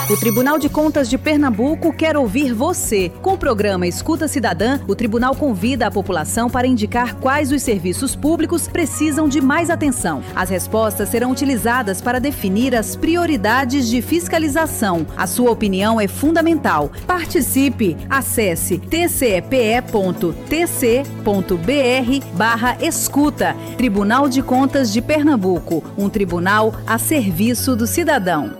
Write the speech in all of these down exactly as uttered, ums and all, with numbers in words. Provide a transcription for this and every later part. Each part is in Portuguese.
O Tribunal de Contas de Pernambuco quer ouvir você. Com o programa Escuta Cidadã, o tribunal convida a população para indicar quais os serviços públicos precisam de mais atenção. As respostas serão utilizadas para definir as prioridades de fiscalização. A sua opinião é fundamental. Participe. Acesse tcepe.tc.br barra escuta. Tribunal de Contas de Pernambuco. Um tribunal a serviço do cidadão.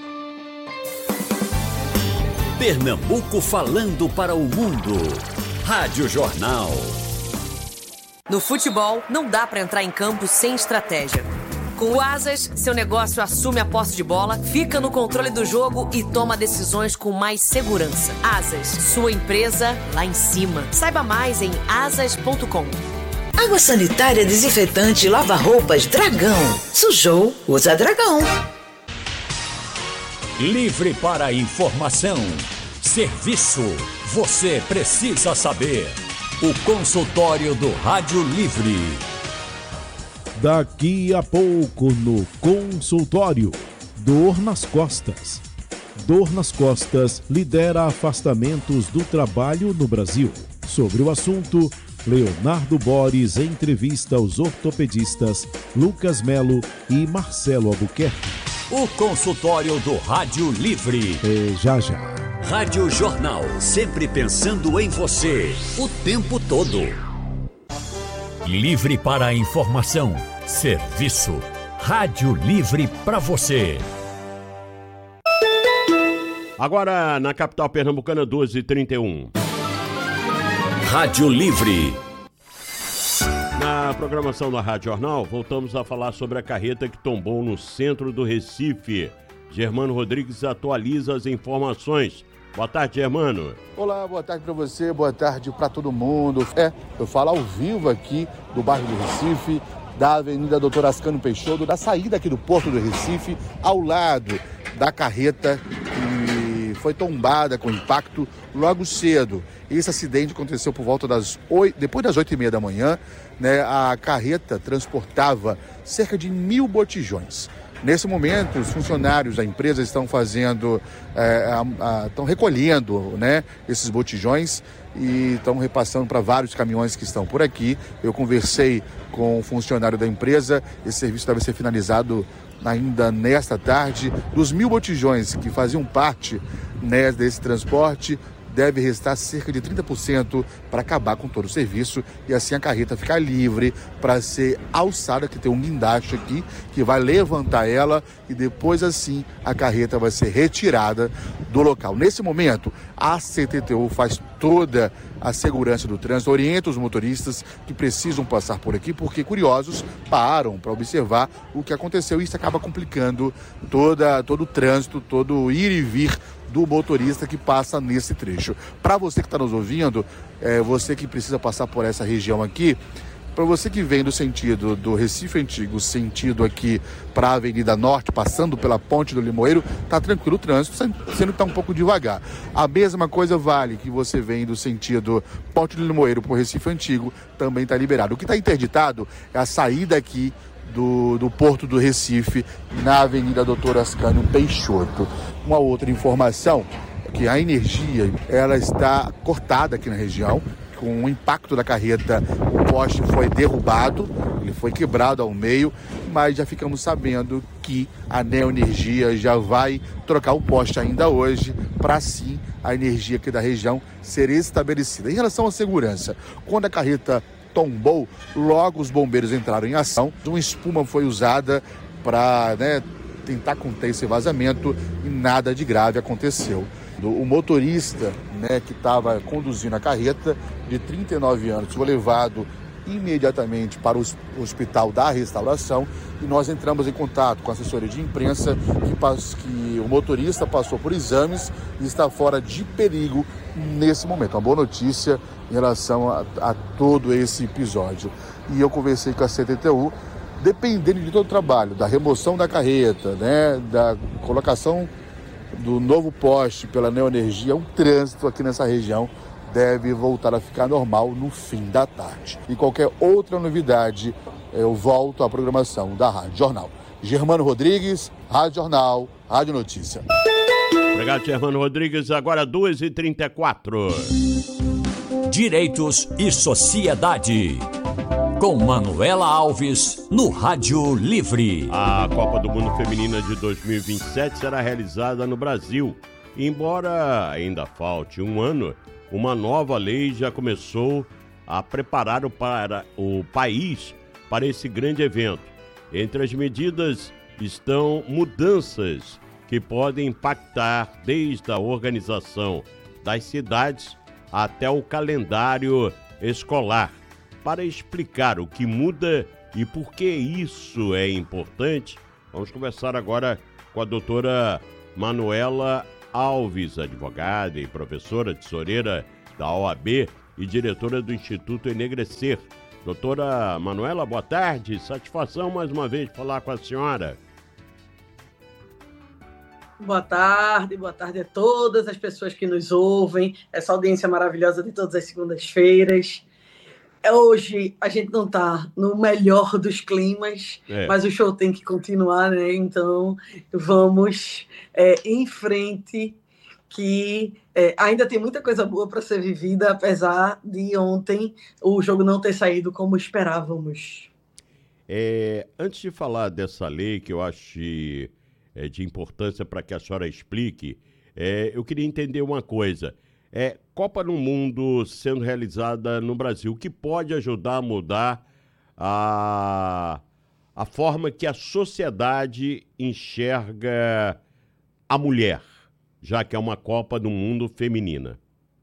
Pernambuco falando para o mundo. Rádio Jornal. No futebol, não dá para entrar em campo sem estratégia. Com o Asas, seu negócio assume a posse de bola, fica no controle do jogo e toma decisões com mais segurança. Asas, sua empresa lá em cima. Saiba mais em asas ponto com. Água sanitária, desinfetante, lava-roupas, Dragão. Sujou, usa Dragão. Livre para informação. Serviço. Você precisa saber. O consultório do Rádio Livre. Daqui a pouco no consultório. Dor nas costas. Dor nas costas lidera afastamentos do trabalho no Brasil. Sobre o assunto, Leonardo Boris entrevista os ortopedistas Lucas Melo e Marcelo Albuquerque. O consultório do Rádio Livre. É já já. Rádio Jornal, sempre pensando em você, o tempo todo. Livre para a informação. Serviço. Rádio Livre para você. Agora na capital pernambucana, doze e trinta e um. Rádio Livre. Na programação da Rádio Jornal, voltamos a falar sobre a carreta que tombou no centro do Recife. Germano Rodrigues atualiza as informações. Boa tarde, Germano. Olá, boa tarde para você, boa tarde para todo mundo. É, eu falo ao vivo aqui do bairro do Recife, da Avenida Doutor Ascânio Peixoto, da saída aqui do Porto do Recife, ao lado da carreta que foi tombada com impacto logo cedo. Esse acidente aconteceu por volta das oito, depois das oito e meia da manhã, né? A carreta transportava cerca de mil botijões. Nesse momento, os funcionários da empresa estão fazendo, é, a, a, estão recolhendo, né, esses botijões e estão repassando para vários caminhões que estão por aqui. Eu conversei com um funcionário da empresa, esse serviço deve ser finalizado ainda nesta tarde. Dos mil botijões que faziam parte, né, desse transporte, deve restar cerca de trinta por cento para acabar com todo o serviço e assim a carreta ficar livre para ser alçada, que tem um guindaste aqui que vai levantar ela e depois assim a carreta vai ser retirada do local. Nesse momento, a C T T U faz toda a segurança do trânsito, orienta os motoristas que precisam passar por aqui, porque curiosos param para observar o que aconteceu e isso acaba complicando toda, todo o trânsito, todo o ir e vir do motorista que passa nesse trecho. Para você que está nos ouvindo, é, você que precisa passar por essa região aqui, para você que vem do sentido do Recife Antigo, sentido aqui para a Avenida Norte, passando pela Ponte do Limoeiro, tá tranquilo o trânsito, sendo que está um pouco devagar. A mesma coisa vale que você vem do sentido Ponte do Limoeiro para o Recife Antigo, também está liberado. O que está interditado é a saída aqui Do, do Porto do Recife, na Avenida Doutor Ascânio Peixoto. Uma outra informação é que a energia ela está cortada aqui na região. Com o impacto da carreta, o poste foi derrubado, ele foi quebrado ao meio, mas já ficamos sabendo que a Neoenergia já vai trocar o poste ainda hoje, para assim a energia aqui da região ser estabelecida. Em relação à segurança, quando a carreta tombou, logo os bombeiros entraram em ação. Uma espuma foi usada para, né, tentar conter esse vazamento e nada de grave aconteceu. O motorista, né, que estava conduzindo a carreta, de trinta e nove anos, foi levado imediatamente para o Hospital da Restauração e nós entramos em contato com a assessoria de imprensa que, que o motorista passou por exames e está fora de perigo nesse momento. Uma boa notícia em relação a, a todo esse episódio. E eu conversei com a C T T U, dependendo de todo o trabalho, da remoção da carreta, né, da colocação do novo poste pela Neoenergia, o trânsito aqui nessa região deve voltar a ficar normal no fim da tarde. E qualquer outra novidade, eu volto à programação da Rádio Jornal. Germano Rodrigues, Rádio Jornal, Rádio Notícia. Obrigado, Germano Rodrigues. Agora duas e trinta e quatro. Direitos e Sociedade. Com Manuela Alves, no Rádio Livre. A Copa do Mundo Feminina de dois mil e vinte e sete será realizada no Brasil. Embora ainda falte um ano, uma nova lei já começou a preparar o, para, o país para esse grande evento. Entre as medidas estão mudanças que podem impactar desde a organização das cidades até o calendário escolar. Para explicar o que muda e por que isso é importante, vamos conversar agora com a doutora Manuela Alves, advogada e professora tesoureira da O A B e diretora do Instituto Enegrecer. Doutora Manuela, boa tarde. Satisfação mais uma vez falar com a senhora. Boa tarde, boa tarde a todas as pessoas que nos ouvem, essa audiência maravilhosa de todas as segundas-feiras. Hoje a gente não está no melhor dos climas, é. mas o show tem que continuar, né? Então vamos é, em frente, que é, ainda tem muita coisa boa para ser vivida, apesar de ontem o jogo não ter saído como esperávamos. É, antes de falar dessa lei, que eu acho é, de importância para que a senhora explique, é, eu queria entender uma coisa. É, Copa do Mundo sendo realizada no Brasil, o que pode ajudar a mudar a, a forma que a sociedade enxerga a mulher, já que é uma Copa do Mundo feminina?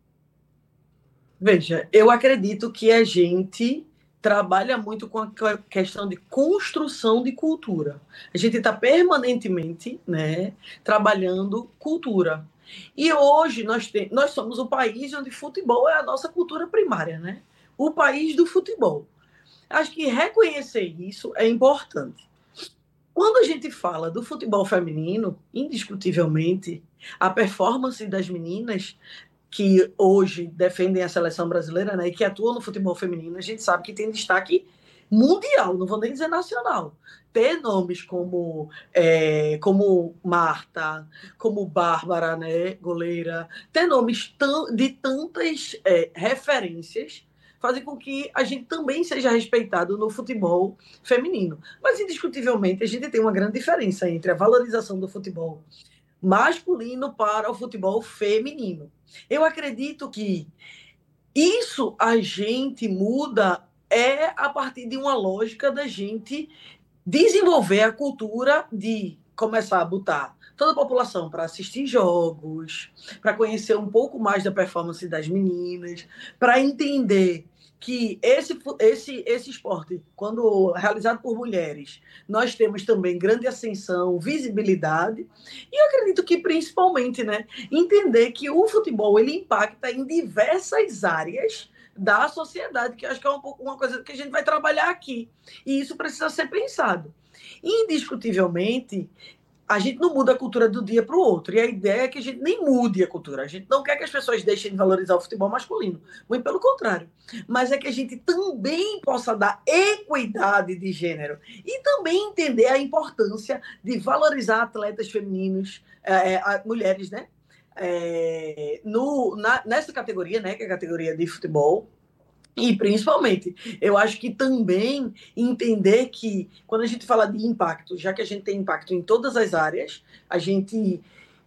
Veja, eu acredito que a gente trabalha muito com a questão de construção de cultura. A gente está permanentemente, né, trabalhando cultura. E hoje nós, tem, nós somos o país onde futebol é a nossa cultura primária, né? O país do futebol. Acho que reconhecer isso é importante. Quando a gente fala do futebol feminino, indiscutivelmente, a performance das meninas que hoje defendem a seleção brasileira, né, e que atuam no futebol feminino, a gente sabe que tem destaque mundial, não vou nem dizer nacional. Ter nomes como, é, como Marta, como Bárbara, né, goleira, ter nomes tão, de tantas é, referências fazem com que a gente também seja respeitado no futebol feminino. Mas, indiscutivelmente, a gente tem uma grande diferença entre a valorização do futebol masculino para o futebol feminino. Eu acredito que isso a gente muda é a partir de uma lógica da gente desenvolver a cultura de começar a botar toda a população para assistir jogos, para conhecer um pouco mais da performance das meninas, para entender que esse, esse, esse esporte, quando realizado por mulheres, nós temos também grande ascensão, visibilidade, e eu acredito que principalmente, né, entender que o futebol ele impacta em diversas áreas da sociedade, que acho que é um pouco uma coisa que a gente vai trabalhar aqui. E isso precisa ser pensado. Indiscutivelmente, a gente não muda a cultura do dia para o outro. E a ideia é que a gente nem mude a cultura. A gente não quer que as pessoas deixem de valorizar o futebol masculino. Muito pelo contrário. Mas é que a gente também possa dar equidade de gênero. E também entender a importância de valorizar atletas femininos, é, mulheres, né? É, no, na, nessa categoria, né, que é a categoria de futebol, e principalmente, eu acho que também entender que quando a gente fala de impacto, já que a gente tem impacto em todas as áreas, a gente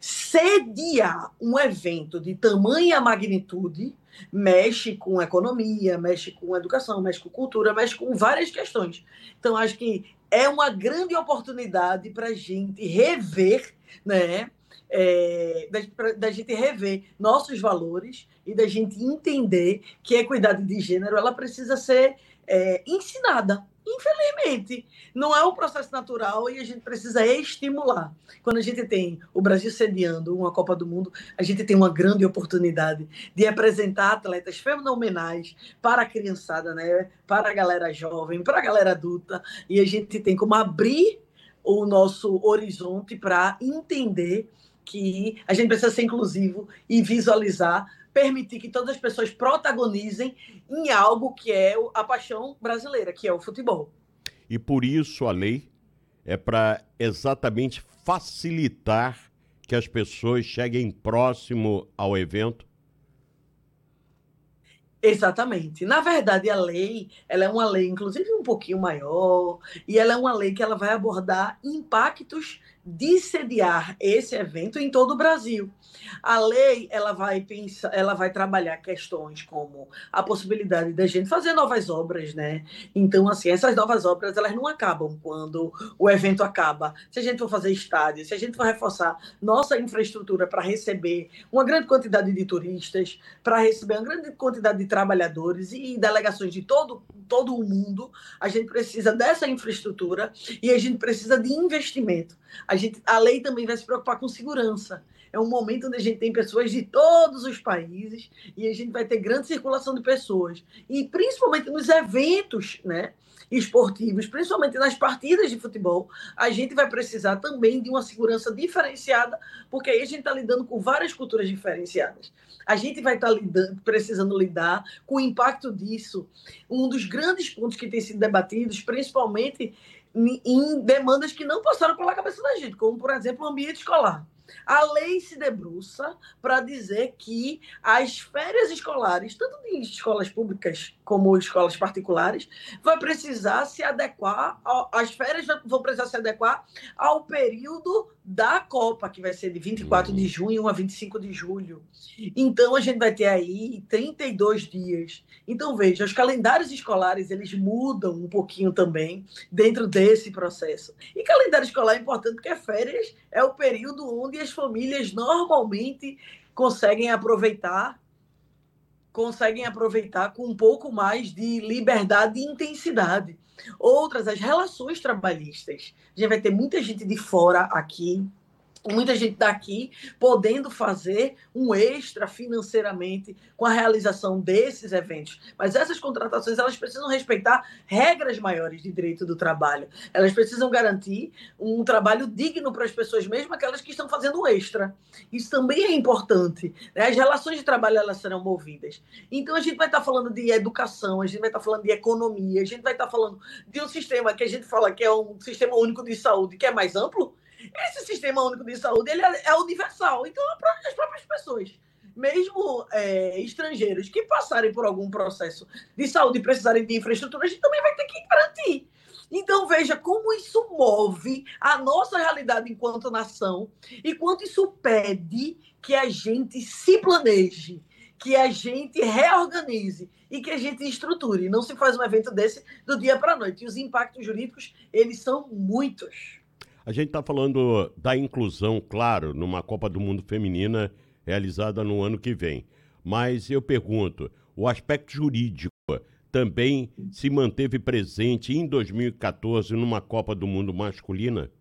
sediar um evento de tamanha magnitude mexe com economia, mexe com educação, mexe com cultura, mexe com várias questões. Então, acho que é uma grande oportunidade para a gente rever, né? É, da, da gente rever nossos valores e da gente entender que a equidade de gênero ela precisa ser é, ensinada. Infelizmente, não é um processo natural e a gente precisa estimular. Quando a gente tem o Brasil sediando uma Copa do Mundo, a gente tem uma grande oportunidade de apresentar atletas fenomenais para a criançada, né? Para a galera jovem, para a galera adulta, e a gente tem como abrir o nosso horizonte para entender que a gente precisa ser inclusivo e visualizar, permitir que todas as pessoas protagonizem em algo que é a paixão brasileira, que é o futebol. E por isso a lei é para exatamente facilitar que as pessoas cheguem próximo ao evento? Exatamente. Na verdade, a lei, ela é uma lei, inclusive, um pouquinho maior, e ela é uma lei que ela vai abordar impactos de sediar esse evento em todo o Brasil. A lei, ela vai pensar, ela vai trabalhar questões como a possibilidade da gente fazer novas obras, né? Então, assim, essas novas obras, elas não acabam quando o evento acaba. Se a gente for fazer estádio, se a gente for reforçar nossa infraestrutura para receber uma grande quantidade de turistas, para receber uma grande quantidade de trabalhadores e delegações de todo, todo o mundo, a gente precisa dessa infraestrutura e a gente precisa de investimento. A, gente, a lei também vai se preocupar com segurança. É um momento onde a gente tem pessoas de todos os países e a gente vai ter grande circulação de pessoas. E principalmente nos eventos, né, esportivos, principalmente nas partidas de futebol, a gente vai precisar também de uma segurança diferenciada, porque aí a gente está lidando com várias culturas diferenciadas. A gente vai estar tá lidando, precisando lidar com o impacto disso. Um dos grandes pontos que tem sido debatidos, principalmente em demandas que não passaram pela cabeça da gente, como, por exemplo, o ambiente escolar. A lei se debruça para dizer que as férias escolares, tanto em escolas públicas como escolas particulares, vai precisar se adequar, ao, as férias vão precisar se adequar ao período da Copa, que vai ser de vinte e quatro de junho a vinte e cinco de julho. Então, a gente vai ter aí trinta e dois dias. Então, veja, os calendários escolares, eles mudam um pouquinho também dentro desse processo. E calendário escolar é importante porque férias é o período onde as famílias normalmente conseguem aproveitar conseguem aproveitar com um pouco mais de liberdade e intensidade. Outras, as relações trabalhistas. A gente vai ter muita gente de fora aqui, muita gente daqui podendo fazer um extra financeiramente com a realização desses eventos. Mas essas contratações, elas precisam respeitar regras maiores de direito do trabalho. Elas precisam garantir um trabalho digno para as pessoas, mesmo aquelas que estão fazendo um extra. Isso também é importante, né? As relações de trabalho, elas serão movidas. Então, a gente vai estar falando de educação, a gente vai estar falando de economia, a gente vai estar falando de um sistema que a gente fala que é um sistema único de saúde, que é mais amplo. Esse sistema único de saúde, ele é universal. Então, as próprias pessoas, mesmo é, estrangeiros, que passarem por algum processo de saúde e precisarem de infraestrutura, a gente também vai ter que garantir. Então, veja como isso move a nossa realidade enquanto nação e quanto isso pede que a gente se planeje, que a gente reorganize e que a gente estruture. Não se faz um evento desse do dia para a noite. E os impactos jurídicos, eles são muitos. A gente está falando da inclusão, claro, numa Copa do Mundo Feminina realizada no ano que vem. Mas eu pergunto, o aspecto jurídico também se manteve presente em dois mil e quatorze numa Copa do Mundo masculina?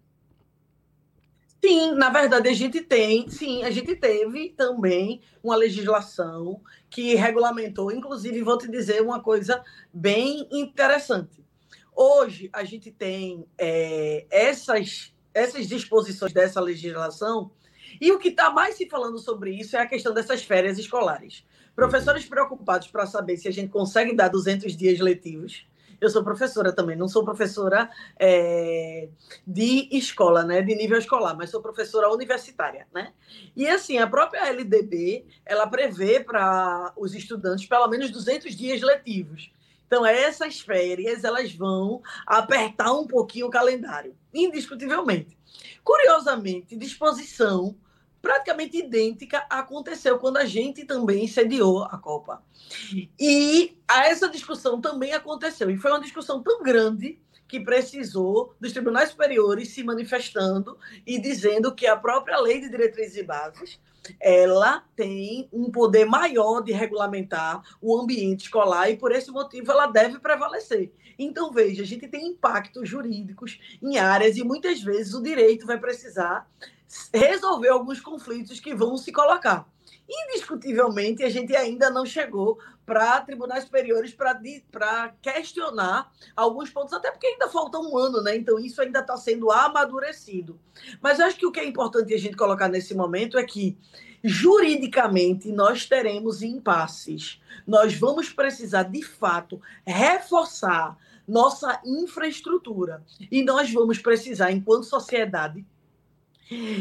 Sim, na verdade a gente tem, sim, a gente teve também uma legislação que regulamentou, inclusive vou te dizer uma coisa bem interessante. Hoje, a gente tem é, essas, essas disposições dessa legislação e o que está mais se falando sobre isso é a questão dessas férias escolares. Professores preocupados para saber se a gente consegue dar duzentos dias letivos. Eu sou professora também, não sou professora é, de escola, né, de nível escolar, mas sou professora universitária, né? E assim, a própria L D B, ela prevê para os estudantes pelo menos duzentos dias letivos. Então, essas férias, elas vão apertar um pouquinho o calendário, indiscutivelmente. Curiosamente, disposição praticamente idêntica aconteceu quando a gente também sediou a Copa. E essa discussão também aconteceu. E foi uma discussão tão grande que precisou dos tribunais superiores se manifestando e dizendo que a própria Lei de Diretrizes e Bases ela tem um poder maior de regulamentar o ambiente escolar e, por esse motivo, ela deve prevalecer. Então, veja, a gente tem impactos jurídicos em áreas e, muitas vezes, o direito vai precisar resolver alguns conflitos que vão se colocar. Indiscutivelmente, a gente ainda não chegou para tribunais superiores para questionar alguns pontos, até porque ainda falta um ano, né? Então, isso ainda está sendo amadurecido. Mas acho que o que é importante a gente colocar nesse momento é que, juridicamente, nós teremos impasses. Nós vamos precisar, de fato, reforçar nossa infraestrutura. E nós vamos precisar, enquanto sociedade,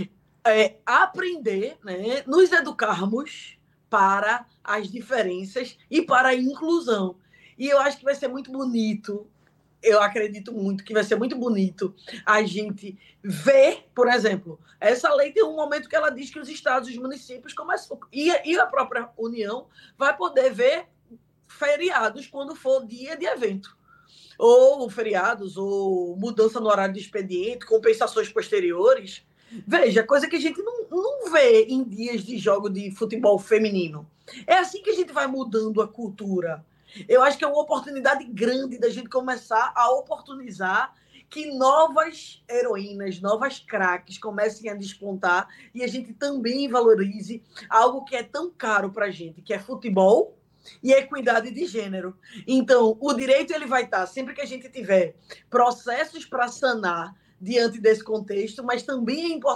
é, aprender, né, nos educarmos para as diferenças e para a inclusão. E eu acho que vai ser muito bonito, eu acredito muito que vai ser muito bonito a gente ver, por exemplo, essa lei tem um momento que ela diz que os estados e os municípios começam, e, e a própria União vai poder ver feriados quando for dia de evento. Ou feriados, ou mudança no horário de expediente, compensações posteriores. Veja, coisa que a gente não, não vê em dias de jogo de futebol feminino. É assim que a gente vai mudando a cultura. Eu acho que é uma oportunidade grande da gente começar a oportunizar que novas heroínas, novas craques comecem a despontar e a gente também valorize algo que é tão caro para a gente, que é futebol e equidade de gênero. Então, o direito ele vai estar sempre que a gente tiver processos para sanar diante desse contexto, mas também é importante